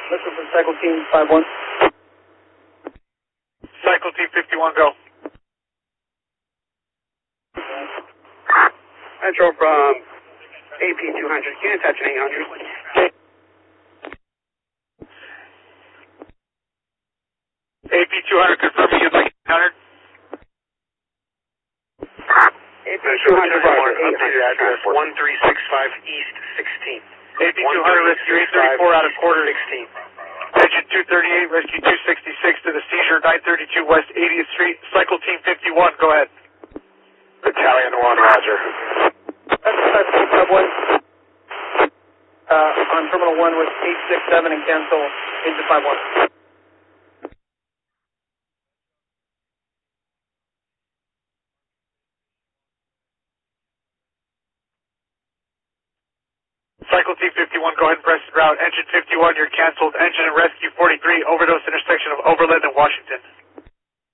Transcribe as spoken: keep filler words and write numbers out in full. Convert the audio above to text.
Listen for Cycle Team five one. Cycle Team fifty-one, go. Metro from A P two hundred. Can you touch an eight hundred? A P two hundred, confirming you'd like eight hundred. A P two hundred, updated address one three six five East sixteenth. A P two hundred, rescue eight thirty-four out of quarter sixteen. Engine two thirty-eight, rescue two sixty-six to the seizure nine thirty-two West eightieth Street. Cycle Team fifty-one, go ahead. Battalion one, roger. That's Cycle Team five one. Uh, on Terminal one with eight six seven and cancel into five one. Cycle Team fifty-one, go ahead and press route. Engine fifty-one, you're canceled. Engine and rescue forty-three, overdose intersection of Overland and Washington.